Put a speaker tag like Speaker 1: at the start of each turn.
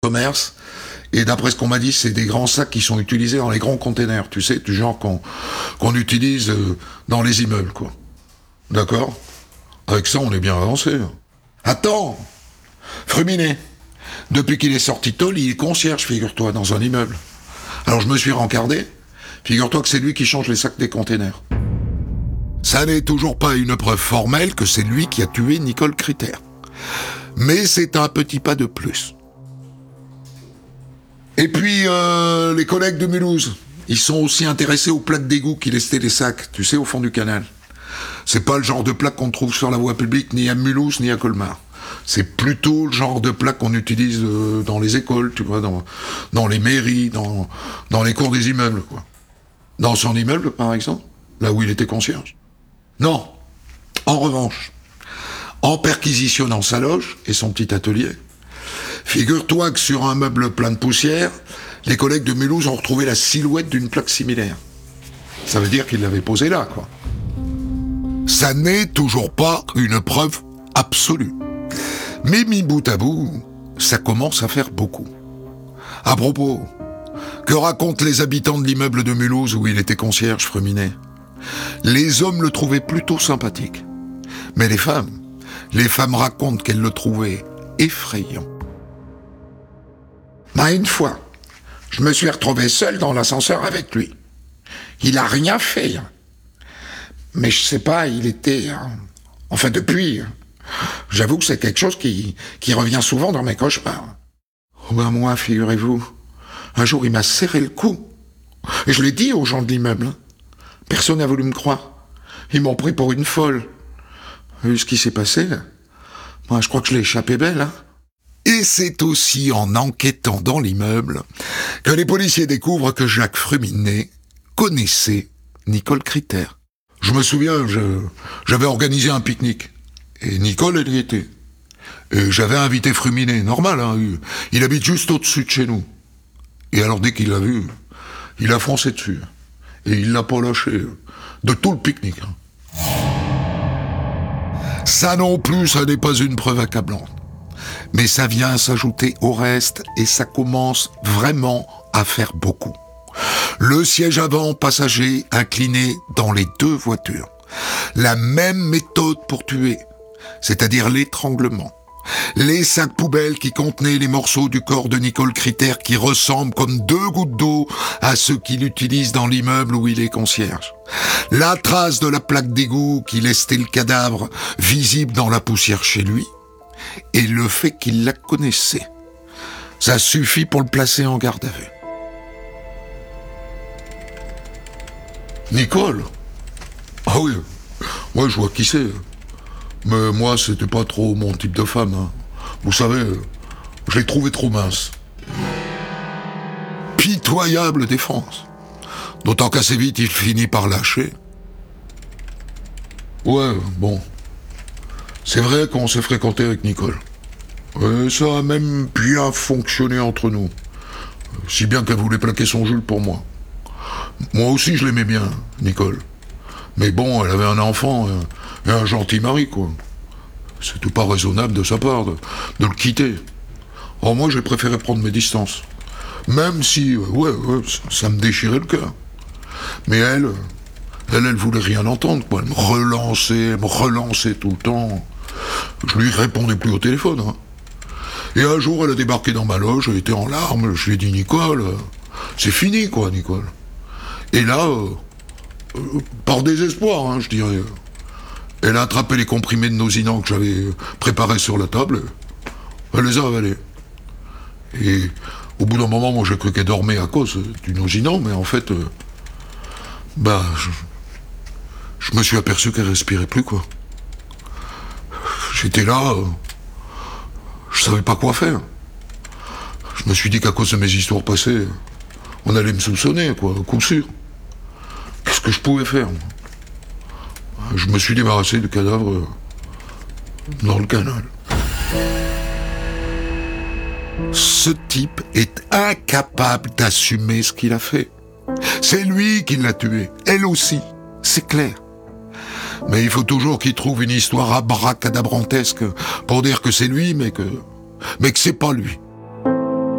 Speaker 1: commerce. Et d'après ce qu'on m'a dit, c'est des grands sacs qui sont utilisés dans les grands containers, tu sais, du genre qu'on utilise dans les immeubles, quoi. D'accord ? Avec ça, on est bien avancé. Attends ! Fruminet, depuis qu'il est sorti de tôle, il est concierge, figure-toi, dans un immeuble. Alors je me suis rencardé, figure-toi que c'est lui qui change les sacs des containers. Ça n'est toujours pas une preuve formelle que c'est lui qui a tué Nicole Critter. Mais c'est un petit pas de plus. Et puis, les collègues de Mulhouse, ils sont aussi intéressés aux plaques d'égout qui lestaient les sacs, tu sais, au fond du canal. C'est pas le genre de plaque qu'on trouve sur la voie publique, ni à Mulhouse, ni à Colmar. C'est plutôt le genre de plaque qu'on utilise dans les écoles, tu vois, dans les mairies, dans les cours des immeubles, quoi. Dans son immeuble, par exemple, là où il était concierge. Non. En revanche, en perquisitionnant sa loge et son petit atelier, figure-toi que sur un meuble plein de poussière, les collègues de Mulhouse ont retrouvé la silhouette d'une plaque similaire. Ça veut dire qu'ils l'avaient posée là, quoi. Ça n'est toujours pas une preuve absolue. Mais mis bout à bout, ça commence à faire beaucoup. À propos, que racontent les habitants de l'immeuble de Mulhouse où il était concierge, Fruminet ? Les hommes le trouvaient plutôt sympathique. Mais les femmes racontent qu'elles le trouvaient effrayant. Une fois, je me suis retrouvé seul dans l'ascenseur avec lui. Il a rien fait. Mais je sais pas, il était... Enfin, depuis... J'avoue que c'est quelque chose qui revient souvent dans mes cauchemars. Moi, figurez-vous, un jour il m'a serré le cou. Et je l'ai dit aux gens de l'immeuble. Personne n'a voulu me croire. Ils m'ont pris pour une folle. Vu ce qui s'est passé, moi je crois que je l'ai échappé belle. Et c'est aussi en enquêtant dans l'immeuble que les policiers découvrent que Jacques Fruminet connaissait Nicole Critter. Je me souviens, j'avais organisé un pique-nique. Et Nicole, elle y était. Et j'avais invité Fruminet, normal, hein, il habite juste au-dessus de chez nous. Et alors dès qu'il l'a vu, il a foncé dessus. Et il l'a pas lâché, de tout le pique-nique. Ça non plus, ça n'est pas une preuve accablante. Mais ça vient s'ajouter au reste et ça commence vraiment à faire beaucoup. Le siège avant passager incliné dans les deux voitures. La même méthode pour tuer, c'est-à-dire l'étranglement. Les sacs poubelles qui contenaient les morceaux du corps de Nicole Critter qui ressemblent comme 2 gouttes d'eau à ceux qu'il utilise dans l'immeuble où il est concierge. La trace de la plaque d'égout qui lestait le cadavre visible dans la poussière chez lui. Et le fait qu'il la connaissait. Ça suffit pour le placer en garde à vue. Nicole ? Ah oui, ouais, je vois qui c'est. Mais moi, c'était pas trop mon type de femme. Hein. Vous savez, je l'ai trouvée trop mince. Pitoyable défense. D'autant qu'assez vite, il finit par lâcher. Ouais, bon. C'est vrai qu'on s'est fréquenté avec Nicole. Et ça a même bien fonctionné entre nous. Si bien qu'elle voulait plaquer son Jules pour moi. Moi aussi, je l'aimais bien, Nicole. Mais bon, elle avait un enfant et un gentil mari, quoi. C'était pas raisonnable de sa part de le quitter. Alors moi, j'ai préféré prendre mes distances. Même si, ouais, ça me déchirait le cœur. Mais elle voulait rien entendre, quoi. Elle me relançait tout le temps. Je lui répondais plus au téléphone, hein. Et un jour, elle a débarqué dans ma loge, elle était en larmes, je lui ai dit, Nicole, c'est fini, quoi, Nicole. Et là, par désespoir, hein, je dirais, elle a attrapé les comprimés de Nosinant que j'avais préparés sur la table, elle les a avalés. Et au bout d'un moment, moi, j'ai cru qu'elle dormait à cause du Nosinant, mais en fait, je me suis aperçu qu'elle respirait plus, quoi. J'étais là, je savais pas quoi faire. Je me suis dit qu'à cause de mes histoires passées, on allait me soupçonner, quoi, à coup sûr. Qu'est-ce que je pouvais faire, moi ? Je me suis débarrassé du cadavre dans le canal. Ce type est incapable d'assumer ce qu'il a fait. C'est lui qui l'a tué, elle aussi, c'est clair. Mais il faut toujours qu'il trouve une histoire abracadabrantesque pour dire que c'est lui, mais que c'est pas lui.